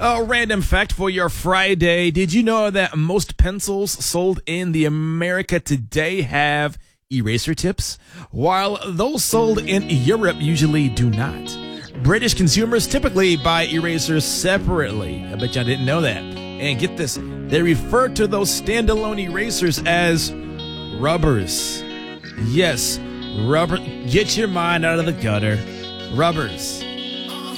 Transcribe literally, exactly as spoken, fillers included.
A random fact for your Friday. Did you know that most pencils sold in the America today have eraser tips, while those sold in Europe usually do not? British consumers typically buy erasers separately. I bet y'all didn't know that. And get this, they refer to those standalone erasers as rubbers. Yes, rubber. Get your mind out of the gutter. Rubbers.